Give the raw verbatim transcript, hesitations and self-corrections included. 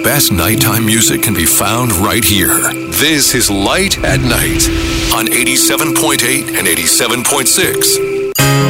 best nighttime music can be found right here. This is Light at Night on eighty-seven point eight and eighty-seven point six.